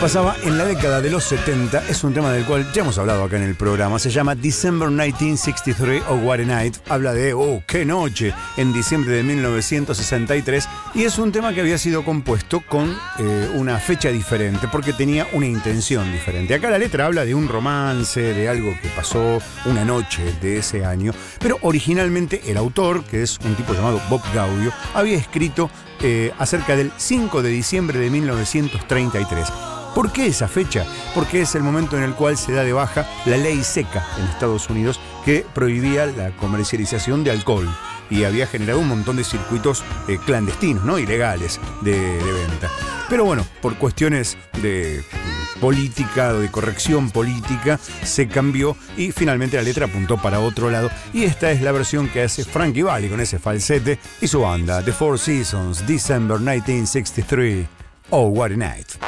pasaba en la década de los 70 es un tema del cual ya hemos hablado acá en el programa. Se llama December 1963 o What a Night. Habla de, qué noche, en diciembre de 1963. Y es un tema que había sido compuesto con una fecha diferente, porque tenía una intención diferente. Acá la letra habla de un romance, de algo que pasó una noche de ese año. Pero originalmente el autor, que es un tipo llamado Bob Gaudio, había escrito acerca del 5 de diciembre de 1933. ¿Por qué esa fecha? Porque es el momento en el cual se da de baja la ley seca en Estados Unidos que prohibía la comercialización de alcohol y había generado un montón de circuitos clandestinos, ¿no? Ilegales de venta. Pero bueno, por cuestiones de política o de corrección política se cambió y finalmente la letra apuntó para otro lado, y esta es la versión que hace Frankie Valli con ese falsete y su banda The Four Seasons, December 1963. Oh, what a night.